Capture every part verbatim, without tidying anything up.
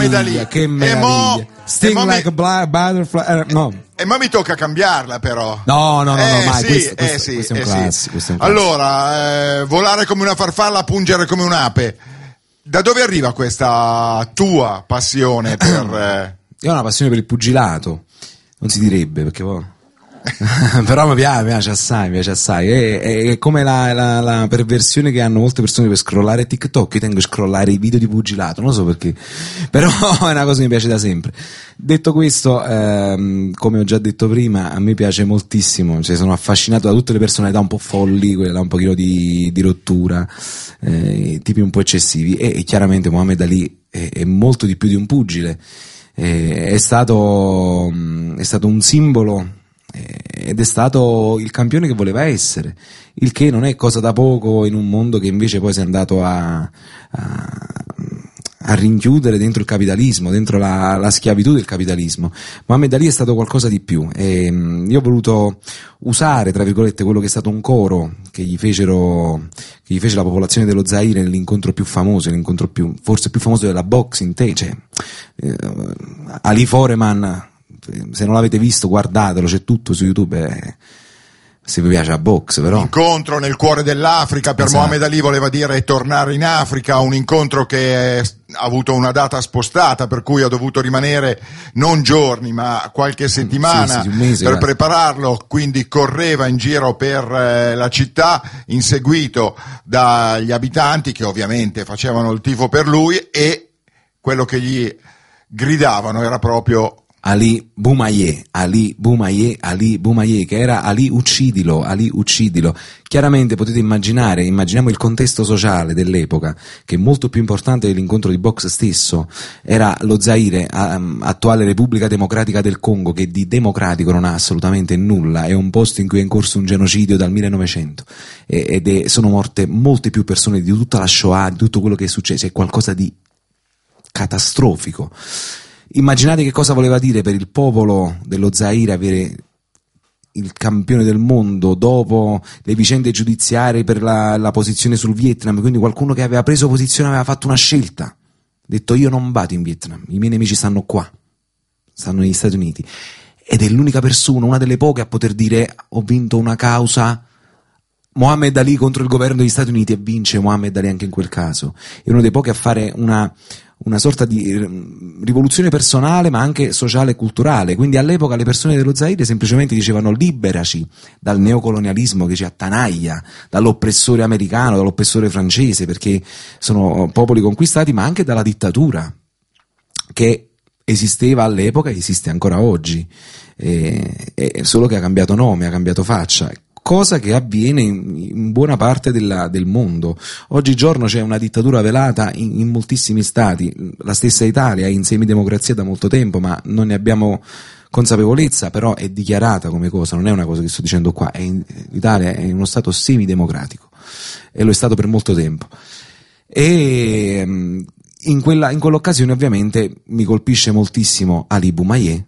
Muhammad Ali. Che meraviglia. E mo, Sting e mo like mi, a butterfly. Uh, no. E ma mi tocca cambiarla però. No, no, no, eh, no, mai. Sì, questo, eh, questo, sì, questo è un eh, classico. sì. Questo è un classico. Allora, eh, volare come una farfalla, pungere come un'ape. Da dove arriva questa tua passione per... Eh... Io ho una passione per il pugilato, non si direbbe perché poi... però mi piace, mi piace assai, mi piace assai. È, è, è come la, la, la perversione che hanno molte persone per scrollare TikTok. Io tengo a scrollare i video di pugilato, non so perché, però è una cosa che mi piace da sempre. Detto questo, ehm, come ho già detto prima, a me piace moltissimo, cioè sono affascinato da tutte le personalità un po' folli, quella un pochino di, di rottura, eh, tipi un po' eccessivi, e, e chiaramente Muhammad Ali è, è molto di più di un pugile, è, è stato è stato un simbolo ed è stato il campione che voleva essere, il che non è cosa da poco in un mondo che invece poi si è andato a, a, a rinchiudere dentro il capitalismo, dentro la, la schiavitù del capitalismo. Muhammad Ali è stato qualcosa di più, e io ho voluto usare, tra virgolette, quello che è stato un coro che gli fecero, che gli fece la popolazione dello Zaire nell'incontro più famoso, l'incontro più, forse più famoso della boxing, te, cioè, eh, Ali Foreman. Se non l'avete visto, guardatelo, c'è tutto su YouTube. Eh, se vi piace la box, però. Incontro nel cuore dell'Africa per Esatto. Muhammad Ali voleva dire tornare in Africa, un incontro che è, ha avuto una data spostata, per cui ha dovuto rimanere non giorni ma qualche settimana sì, sì, un mese, per guarda. prepararlo, quindi correva in giro per eh, la città inseguito dagli abitanti che ovviamente facevano il tifo per lui, e quello che gli gridavano era proprio Ali Boumaier, Ali Boumaier, Ali Boumaier, che era Ali uccidilo, Ali uccidilo. Chiaramente potete immaginare, immaginiamo il contesto sociale dell'epoca, che è molto più importante dell'incontro di box stesso. Era lo Zaire, attuale Repubblica Democratica del Congo, che di democratico non ha assolutamente nulla, è un posto in cui è in corso un genocidio dal millenovecento, ed è, sono morte molte più persone di tutta la Shoah, di tutto quello che è successo, è qualcosa di catastrofico. Immaginate che cosa voleva dire per il popolo dello Zaire avere il campione del mondo dopo le vicende giudiziarie per la, la posizione sul Vietnam, quindi qualcuno che aveva preso posizione, aveva fatto una scelta, ha detto io non vado in Vietnam, i miei nemici stanno qua, stanno negli Stati Uniti, ed è l'unica persona, una delle poche a poter dire ho vinto una causa, Muhammad Ali contro il governo degli Stati Uniti, e vince Muhammad Ali anche in quel caso. È uno dei pochi a fare una una sorta di rivoluzione personale ma anche sociale e culturale. Quindi all'epoca le persone dello Zaire semplicemente dicevano liberaci dal neocolonialismo che ci attanaglia, dall'oppressore americano, dall'oppressore francese, perché sono popoli conquistati, ma anche dalla dittatura che esisteva all'epoca e esiste ancora oggi, e, e solo che ha cambiato nome, ha cambiato faccia, cosa che avviene in, in buona parte della, del mondo. Oggigiorno c'è una dittatura velata in, in moltissimi stati, la stessa Italia è in semidemocrazia da molto tempo, ma non ne abbiamo consapevolezza, però è dichiarata come cosa, non è una cosa che sto dicendo qua, è in, l'Italia è in uno stato semidemocratico e lo è stato per molto tempo. E in, quella, in quell'occasione ovviamente mi colpisce moltissimo Ali Boumaier,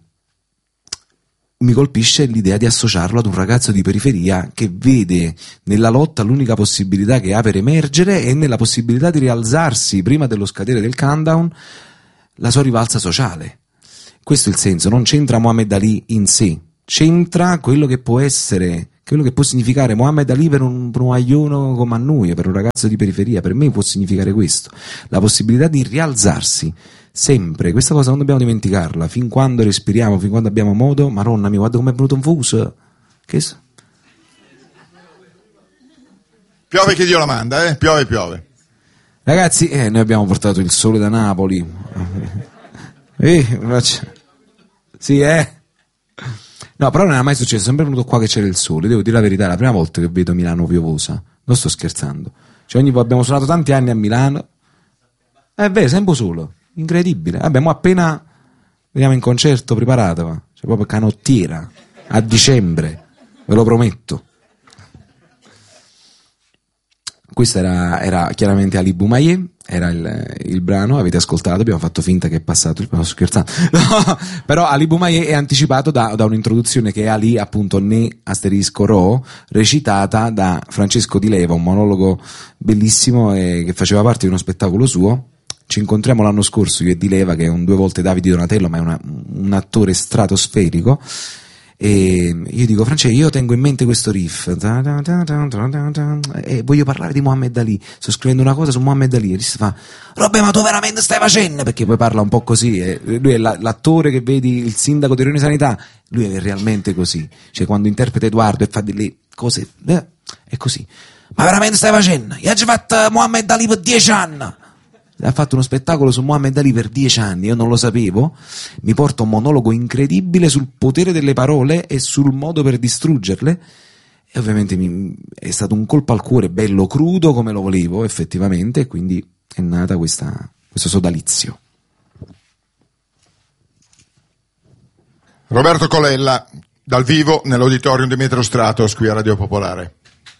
mi colpisce l'idea di associarlo ad un ragazzo di periferia che vede nella lotta l'unica possibilità che ha per emergere e nella possibilità di rialzarsi prima dello scadere del countdown la sua rivalsa sociale. Questo è il senso, non c'entra Muhammad Ali in sé, c'entra quello che può essere, quello che può significare Muhammad Ali per un, per un aglione come a noi, per un ragazzo di periferia. Per me può significare questo, la possibilità di rialzarsi sempre. Questa cosa non dobbiamo dimenticarla, fin quando respiriamo, fin quando abbiamo modo. Maronna mia, guarda come è venuto un fuso, che so? piove che Dio la manda, eh? piove piove Ragazzi, eh, noi abbiamo portato il sole da Napoli. Eh, faccia... Sì, eh. No, però non era mai successo, è sempre venuto qua che c'era il sole. Devo dire la verità, è la prima volta che vedo Milano piovosa. Non sto scherzando. Cioè, ogni volta abbiamo suonato tanti anni a Milano. È vero, sempre solo. Incredibile. Abbiamo appena veniamo in concerto, preparatevi. Cioè, proprio canottiera. A dicembre. Ve lo prometto. Questo era, era chiaramente Ali Boumaier, era il, il brano, avete ascoltato, abbiamo fatto finta che è passato, sto scherzando, no, però Ali Boumaier è anticipato da, da un'introduzione che è Ali appunto ne asterisco ro, recitata da Francesco Di Leva, un monologo bellissimo e che faceva parte di uno spettacolo suo, ci incontriamo l'anno scorso, io e Di Leva, che è un due volte Davide Donatello, ma è una, un attore stratosferico, e io dico: Francesco, io tengo in mente questo riff e voglio parlare di Muhammad Ali, sto scrivendo una cosa su Muhammad Ali, e lui si fa: Robè, ma tu veramente stai facendo? Perché poi parla un po' così, e lui è la, l'attore che vedi, il sindaco di Rione Sanità, lui è realmente così, cioè quando interpreta Edoardo e fa delle cose, eh, è così. Ma veramente stai facendo? Io ho già fatto Muhammad Ali per dieci anni. Ha fatto uno spettacolo su Muhammad Ali per dieci anni, io non lo sapevo, mi porta un monologo incredibile sul potere delle parole e sul modo per distruggerle, e ovviamente mi, è stato un colpo al cuore, bello crudo come lo volevo effettivamente, e quindi è nata questa, questo sodalizio. Roberto Colella, dal vivo nell'auditorium di Metro Stratos qui a Radio Popolare.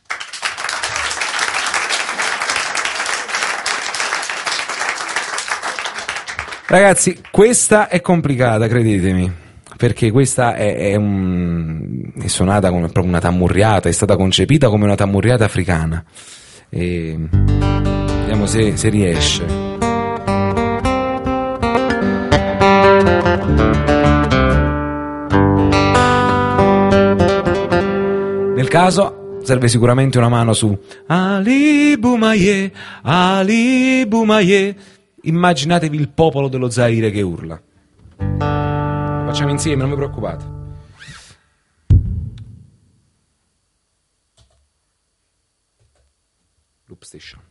Ragazzi, questa è complicata, credetemi, perché questa è, è, un, è suonata come proprio una tammurriata, è stata concepita come una tammurriata africana. E vediamo se, se riesce. Nel caso serve sicuramente una mano su Ali Boumaier, Ali Boumaier. Immaginatevi il popolo dello Zaire che urla. Lo facciamo insieme, non vi preoccupate. Loop Station.